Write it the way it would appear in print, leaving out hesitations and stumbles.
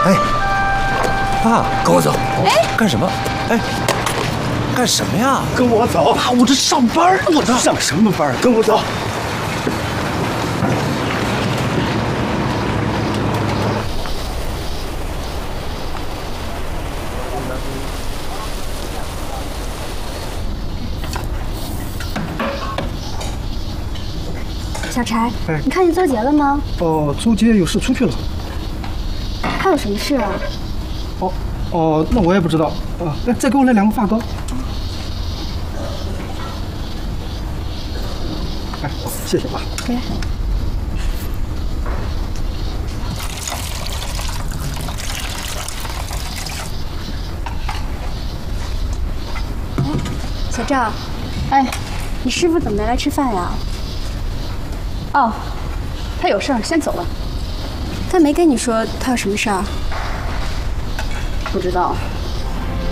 哎，爸，跟我走。 哎， 干什么？哎，干什么呀？ 跟我走。 爸，我这上班呢，我这上什么班？跟我走。 小柴， 哎， 你看见周杰了吗？ 哦，周杰有事出去了。 他有什么事啊？ 哦，那我也不知道。啊，来，再给我来2个发糕。哎，谢谢啊。 给。小赵，哎，你师傅怎么没来吃饭呀？ 哦，他有事儿，先走了。 他没跟你说他有什么事儿？ 不知道。